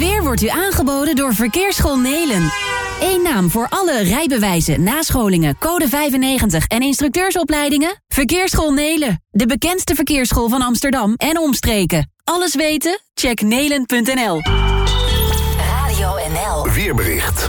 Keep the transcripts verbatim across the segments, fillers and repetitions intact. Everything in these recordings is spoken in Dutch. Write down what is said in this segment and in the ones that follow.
weer wordt u aangeboden door Verkeersschool Nelen. Eén naam voor alle rijbewijzen, nascholingen, code vijfennegentig en instructeursopleidingen? Verkeersschool Nelen, de bekendste verkeersschool van Amsterdam en omstreken. Alles weten? Check nelen punt n l. Radio N L. Weerbericht.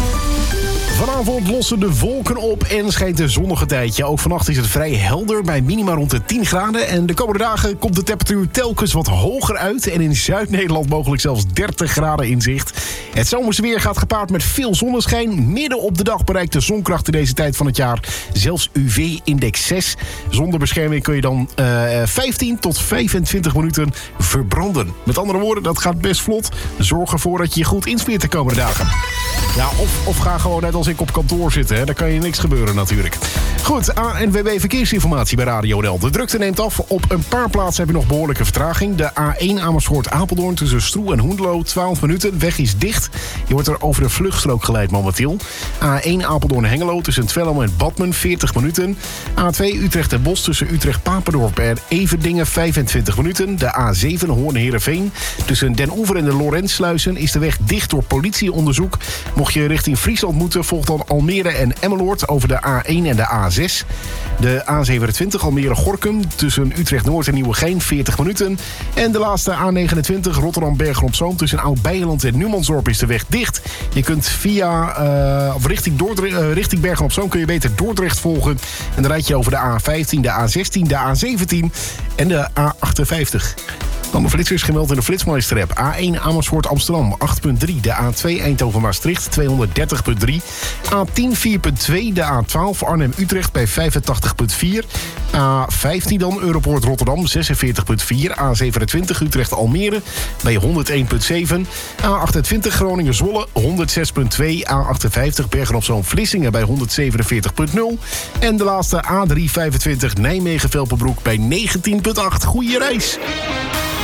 Vanavond lossen de wolken op en schijnt de zonnige tijdje. Ook vannacht is het vrij helder bij minima rond de tien graden. En de komende dagen komt de temperatuur telkens wat hoger uit. En in Zuid-Nederland mogelijk zelfs dertig graden in zicht. Het zomerse weer gaat gepaard met veel zonneschijn. Midden op de dag bereikt de zonkracht in deze tijd van het jaar zelfs U V-index zes. Zonder bescherming kun je dan uh, vijftien tot vijfentwintig minuten verbranden. Met andere woorden, dat gaat best vlot. Zorg ervoor dat je je goed inspeert de komende dagen. Ja, of, of ga gewoon net als ik op kantoor zitten. Hè. Daar kan je niks gebeuren natuurlijk. Goed, A N W B Verkeersinformatie bij Radio N L. De drukte neemt af. Op een paar plaatsen heb je nog behoorlijke vertraging. De A één Amersfoort-Apeldoorn tussen Stroe en Hoenderloo. twaalf minuten. Weg is dicht. Je wordt er over de vluchtstrook geleid momenteel. A één Apeldoorn-Hengelo tussen Twello en Badmen. veertig minuten. A twee Utrecht en Bos tussen Utrecht-Papendorp en Everdingen. vijfentwintig minuten. De A zeven Hoorn-Heerenveen. Tussen Den Oever en de Lorentsluizen is de weg dicht door politieonderzoek. Mocht je richting Friesland moeten, volgt dan Almere en Emmeloord over de A één en de A zes. De A zevenentwintig Almere-Gorkum tussen Utrecht-Noord en Nieuwegein, veertig minuten. En de laatste A negenentwintig Rotterdam-Bergen-op-Zoom tussen Oud-Beijerland en Numansdorp is de weg dicht. Je kunt via, uh, of richting, Dordrecht, uh, richting Bergen-op-Zoom kun je beter Dordrecht volgen. En dan rijd je over de A vijftien, de A zestien, de A zeventien en de A achtenvijftig. Dan de flitsers gemeld in de Flitsmeister-app. A één Amersfoort Amsterdam acht komma drie. De A twee Eindhoven Maastricht tweehonderddertig komma drie. A tien vier komma twee. De A twaalf Arnhem Utrecht bij vijfentachtig komma vier. A vijftien dan Europoort Rotterdam zesenveertig komma vier. A zevenentwintig Utrecht Almere bij honderdéén komma zeven. A achtentwintig Groningen Zwolle honderdzes komma twee. A achtenvijftig Bergen-op-Zoom Vlissingen bij honderdzevenenveertig komma nul. En de laatste A driehonderdvijfentwintig Nijmegen Velpenbroek bij negentien komma acht. Goeie reis!